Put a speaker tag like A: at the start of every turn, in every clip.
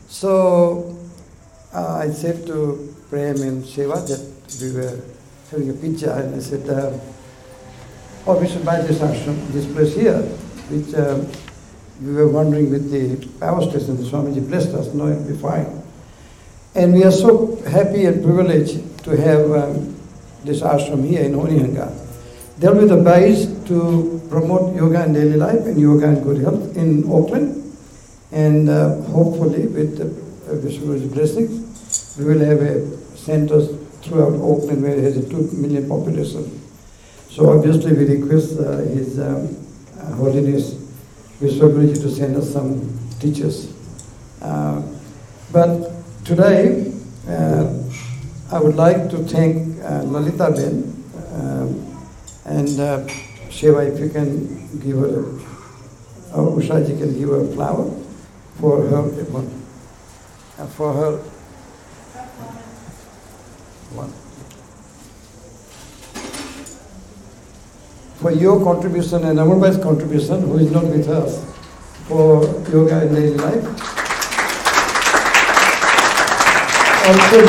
A: So I said to Prem and Shiva that we were having a pizza, and I said, oh, we should buy this ashram, this place here, which we were wondering with the power station, the Swamiji blessed us, no, it'll be fine. And we are so happy and privileged to have this ashram here in Onihanga. There will be the base to promote yoga in daily life and yoga and good health in Auckland. And hopefully with the Vishwaguru's blessings, we will have a centers throughout Auckland where it has a 2 million population. So obviously we request His Holiness Vishwaguruji to send us some teachers. But today I would like to thank Lalita Ben and Shiva, if you can give her, or Ushaji can give her a flower for her one. For your contribution and Amarbai's contribution, who is not with us, for yoga in daily life. Also,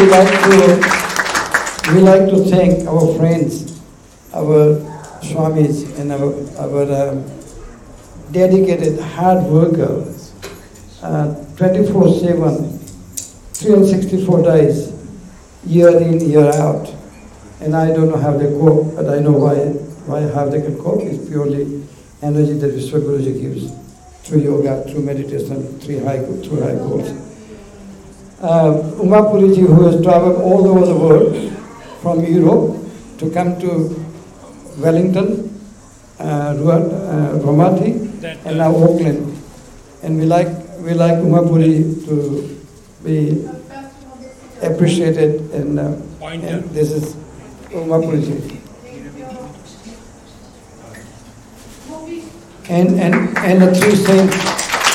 A: we like to thank our friends, our Swamis, and our dedicated hard workers, 24/7, 364 days, year in, year out. And I don't know how they cope, but I know how they can cope. It's purely energy that Vishwaguruji gives through yoga, through meditation, through high goals. Umapuriji, who has traveled all over the world from Europe to come to Wellington, Ramati, and now Auckland. And we like Umapuri to be appreciated, and this is Umapuriji. And the three saints.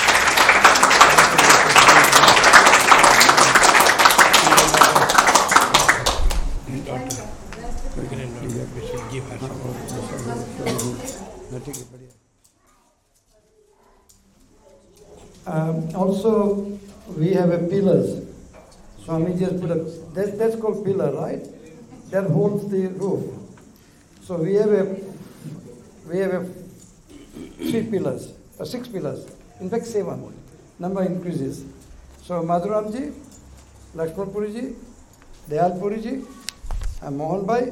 A: Also, we have a pillars. Swami just put that's called pillar, right? That holds the roof. So we have a 3 pillars, or 6 pillars. In fact, 7. Number increases. So Madhuramji, Lakshman Puriji, Dayal Puriji, Mohan Bhai,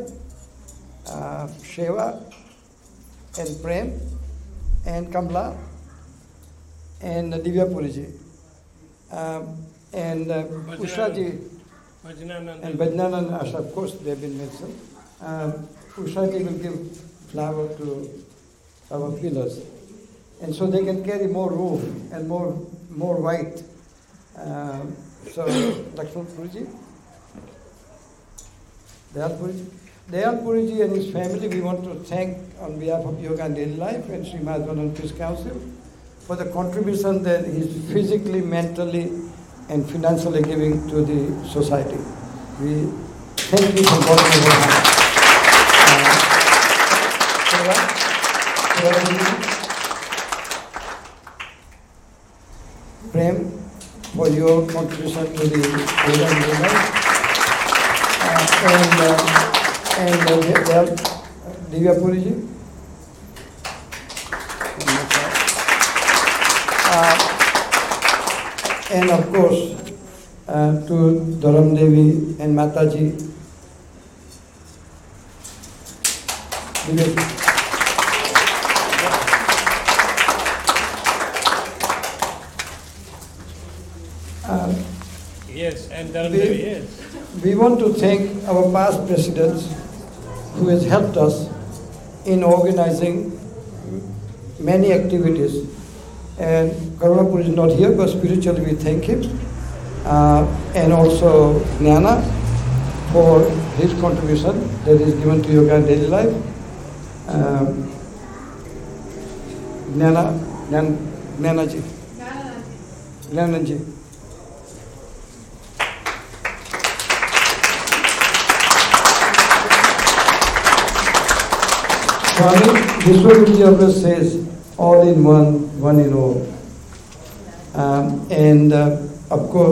A: Shiva, and Prem, and Kamla, and Divya Puriji, and Ushaji, and Bajnanand and Asha, of course, they have been mentioned. Ushaji will give flower to our pillars, and so they can carry more roof and more weight. So Lakshman Puriji, Dayal Puriji and his family, we want to thank on behalf of Yoga and Daily Life and Sri Madhavanan Peace Council for the contribution that he's physically, mentally, and financially giving to the society. We thank you from bottom of our heart. Prem, for your contribution to the Yoga and Daily Life. And Divya Puriji. And of course, to Dharam Devi and Mataji.
B: Yes, and Dharam Devi, yes.
A: We want to thank our past presidents who has helped us in organizing many activities. And Karunapur is not here, but spiritually we thank him. And also Jnana for his contribution that is given to yoga and daily life. Jnanaji. Swami Vishwaguruji always says, all in one, one in all. And of course,